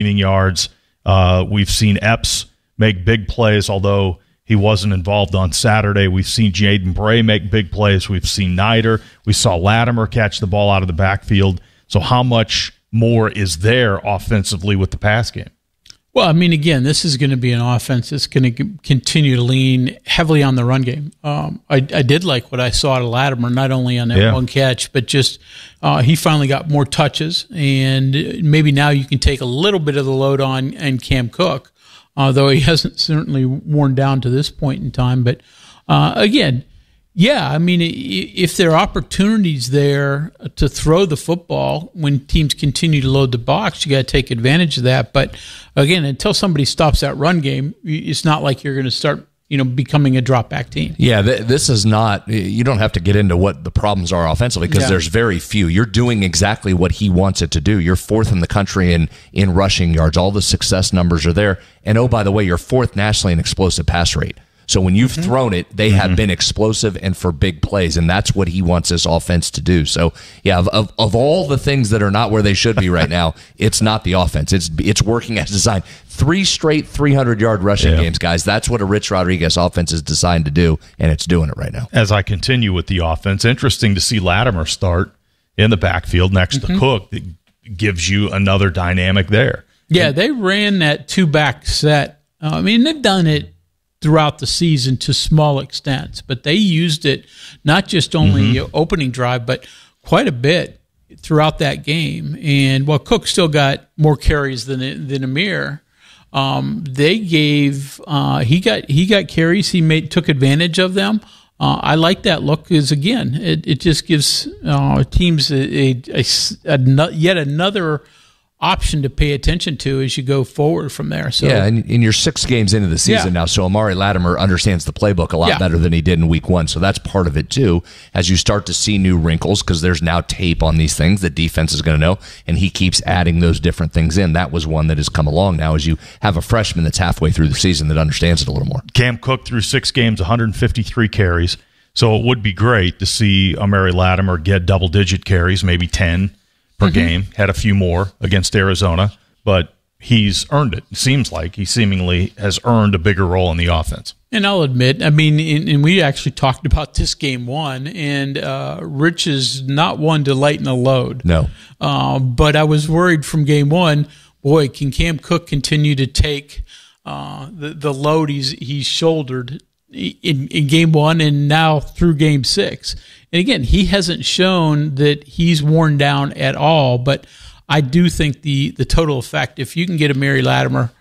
yards. We've seen Epps make big plays, although he wasn't involved on Saturday. We've seen Jaden Bray make big plays. We've seen Nider. We saw Latimer catch the ball out of the backfield. So how much more is there offensively with the pass game? Well, I mean, again, this is going to be an offense that's going to continue to lean heavily on the run game. I did like what I saw out of Latimer, not only on that one catch, but just he finally got more touches, and maybe now you can take a little bit of the load on and Cam Cook, though he hasn't certainly worn down to this point in time. But again, yeah, I mean, if there are opportunities there to throw the football when teams continue to load the box, you got to take advantage of that. But again, until somebody stops that run game, it's not like you're going to start, becoming a drop back team. Yeah, this is not. You don't have to get into what the problems are offensively because there's very few. You're doing exactly what he wants it to do. You're fourth in the country in rushing yards. All the success numbers are there. And oh, by the way, you're fourth nationally in explosive pass rate. So when you've thrown it, they have been explosive and for big plays, and that's what he wants this offense to do. So, yeah, of all the things that are not where they should be right now, it's not the offense. It's working as designed. 3 straight 300-yard rushing games, guys. That's what a Rich Rodriguez offense is designed to do, and it's doing it right now. As I continue with the offense, interesting to see Latimer start in the backfield next to Cook. That gives you another dynamic there. Yeah, they ran that two-back set. I mean, they've done it throughout the season to small extents, but they used it not just only opening drive, but quite a bit throughout that game. And while Cook still got more carries than Amir, they gave he got carries. He took advantage of them. I like that look because again, it just gives teams yet another option to pay attention to as you go forward from there. So yeah, and you're 6 games into the season now, so Amari Latimer understands the playbook a lot better than he did in week 1. So that's part of it too, as you start to see new wrinkles because there's now tape on these things that defense is going to know, and he keeps adding those different things in. That was one that has come along now as you have a freshman that's halfway through the season that understands it a little more. Cam Cook through 6 games, 153 carries. So it would be great to see Amari Latimer get double-digit carries, maybe 10 per game. Had a few more against Arizona, but he's earned it. It seems like he seemingly has earned a bigger role in the offense. And I'll admit, I mean, and we actually talked about this game 1, and Rich is not one to lighten the load. No. But I was worried from game 1, boy, can Cam Cook continue to take the load he's shouldered in game 1 and now through game 6. And again, he hasn't shown that he's worn down at all, but I do think the total effect, if you can get a Amari Latimer,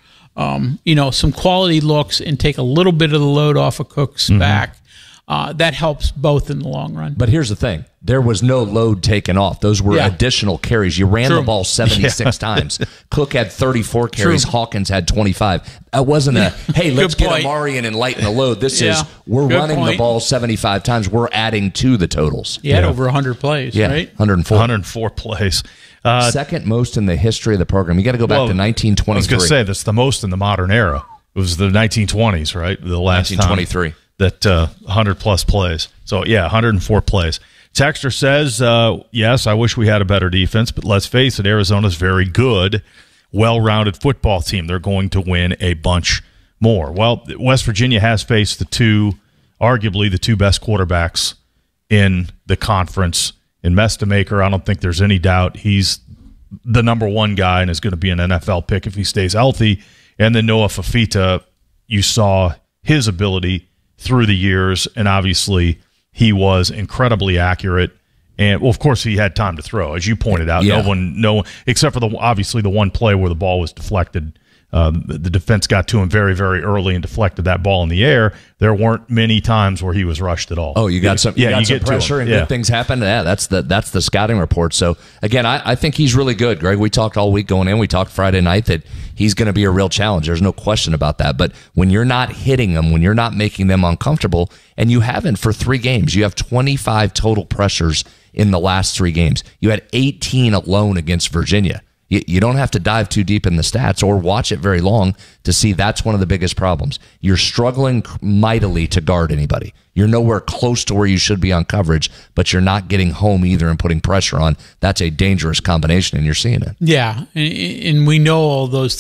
some quality looks and take a little bit of the load off of Cook's back, that helps both in the long run. But here's the thing. There was no load taken off. Those were additional carries. You ran the ball 76 times. Cook had 34 carries. Hawkins had 25. That wasn't hey, let's get Amari in and lighten the load. This is, we're running the ball 75 times. We're adding to the totals. He had over 100 plays, right? 104 plays. Second most in the history of the program. You got to go back to 1923. I was going to say, that's the most in the modern era. It was the 1920s, right? The last 1923. Time that 100-plus plays. So, 104 plays. Texter says, yes, I wish we had a better defense, but let's face it, Arizona's very good, well-rounded football team. They're going to win a bunch more. Well, West Virginia has faced arguably the 2 best quarterbacks in the conference. In Mestamaker, I don't think there's any doubt he's the number 1 guy and is going to be an NFL pick if he stays healthy. And then Noah Fafita, you saw his ability through the years, and obviously he was incredibly accurate. And, well, of course, he had time to throw. As you pointed out, no one, except for obviously the one play where the ball was deflected. The defense got to him very, very early and deflected that ball in the air. There weren't many times where he was rushed at all. Oh, you got some pressure and good things happen. Yeah, that's the scouting report. So, again, I think he's really good, Greg. We talked all week going in. We talked Friday night that he's going to be a real challenge. There's no question about that. But when you're not hitting them, when you're not making them uncomfortable, and you haven't for 3 games, you have 25 total pressures in the last 3 games. You had 18 alone against Virginia. You don't have to dive too deep in the stats or watch it very long to see that's one of the biggest problems. You're struggling mightily to guard anybody. You're nowhere close to where you should be on coverage, but you're not getting home either and putting pressure on. That's a dangerous combination, and you're seeing it. Yeah, and we know all those